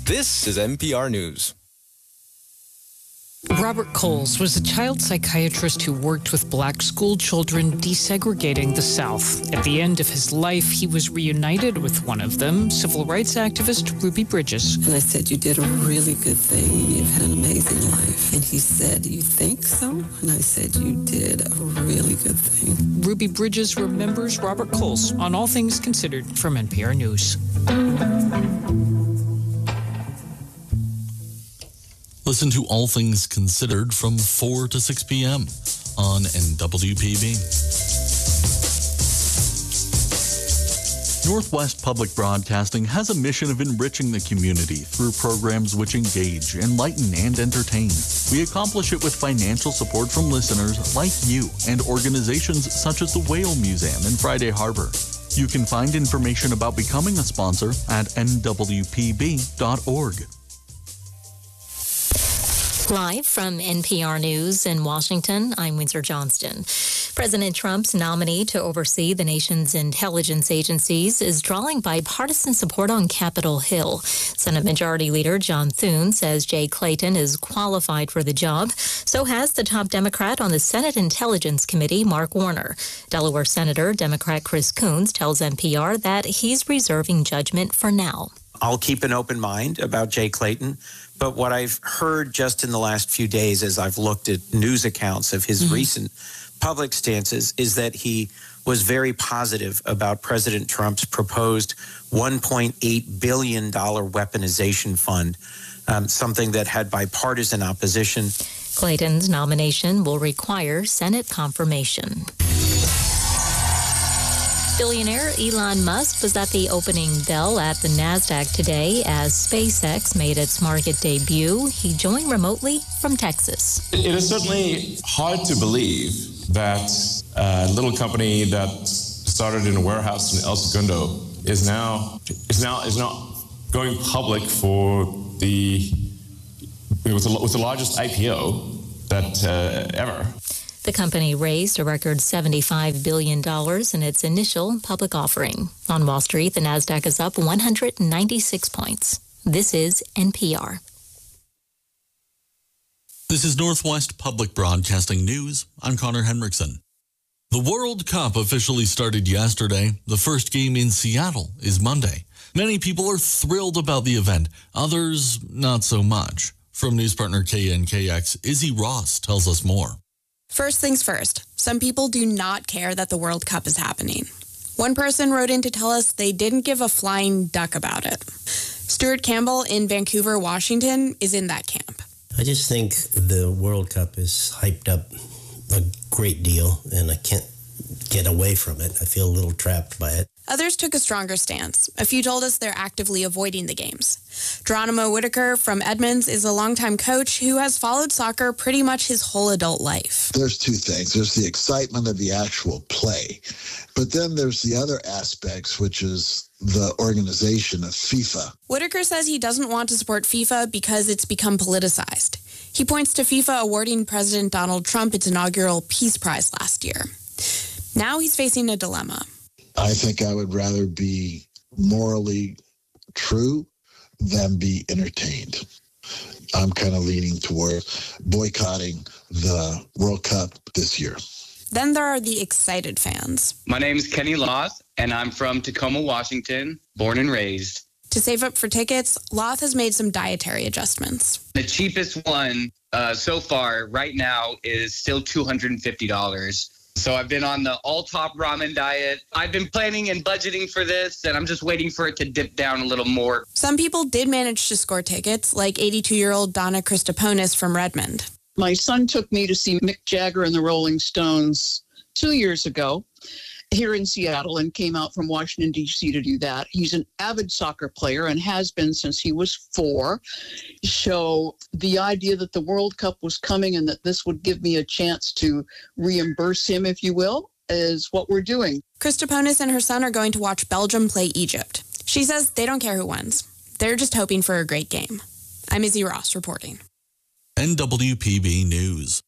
This is NPR News. Robert Coles was a child psychiatrist who worked with black school children desegregating the South. At the end of his life, he was reunited with one of them, civil rights activist Ruby Bridges. And I said, you did a really good thing. You've had an amazing life. And he said, you think so? And I said, you did a really good thing. Ruby Bridges remembers Robert Coles on All Things Considered from NPR News. Listen to All Things Considered from 4 to 6 p.m. on NWPB. Northwest Public Broadcasting has a mission of enriching the community through programs which engage, enlighten, and entertain. We accomplish it with financial support from listeners like you and organizations such as the Whale Museum in Friday Harbor. You can find information about becoming a sponsor at nwpb.org. Live from NPR News in Washington, I'm Windsor Johnston. President Trump's nominee to oversee the nation's intelligence agencies is drawing bipartisan support on Capitol Hill. Senate Majority Leader John Thune says Jay Clayton is qualified for the job. So has the top Democrat on the Senate Intelligence Committee, Mark Warner. Delaware Senator Democrat Chris Coons tells NPR that he's reserving judgment for now. I'll keep an open mind about Jay Clayton, but what I've heard just in the last few days as I've looked at news accounts of his recent public stances is that he was very positive about President Trump's proposed $1.8 billion weaponization fund, something that had bipartisan opposition. Clayton's nomination will require Senate confirmation. Billionaire Elon Musk was at the opening bell at the NASDAQ today as SpaceX made its market debut. He joined remotely from Texas. It is certainly hard to believe that a little company that started in a warehouse in El Segundo is now going public for with the largest IPO that ever. The company raised a record $75 billion in its initial public offering. On Wall Street, the NASDAQ is up 196 points. This is NPR. This is Northwest Public Broadcasting News. I'm Connor Henriksen. The World Cup officially started yesterday. The first game in Seattle is Monday. Many people are thrilled about the event. Others, not so much. From news partner KNKX, Izzy Ross tells us more. First things first, some people do not care that the World Cup is happening. One person wrote in to tell us they didn't give a flying duck about it. Stuart Campbell in Vancouver, Washington, is in that camp. I just think the World Cup is hyped up a great deal, and I can't get away from it. I feel a little trapped by it. Others took a stronger stance. A few told us they're actively avoiding the games. Geronimo Whitaker from Edmonds is a longtime coach who has followed soccer pretty much his whole adult life. There's two things. There's the excitement of the actual play, but then there's the other aspects, which is the organization of FIFA. Whitaker says he doesn't want to support FIFA because it's become politicized. He points to FIFA awarding President Donald Trump its inaugural Peace Prize last year. Now he's facing a dilemma. I think I would rather be morally true than be entertained. I'm kind of leaning toward boycotting the World Cup this year. Then there are the excited fans. My name is Kenny Loth, and I'm from Tacoma, Washington, born and raised. To save up for tickets, Loth has made some dietary adjustments. The cheapest one so far right now is still $250. So I've been on the all-top ramen diet. I've been planning and budgeting for this, and I'm just waiting for it to dip down a little more. Some people did manage to score tickets, like 82-year-old Donna Christoponis from Redmond. My son took me to see Mick Jagger and the Rolling Stones 2 years ago here in Seattle and came out from Washington, D.C. to do that. He's an avid soccer player and has been since he was 4. So the idea that the World Cup was coming and that this would give me a chance to reimburse him, if you will, is what we're doing. Christoponis and her son are going to watch Belgium play Egypt. She says they don't care who wins. They're just hoping for a great game. I'm Izzy Ross reporting. NWPB News.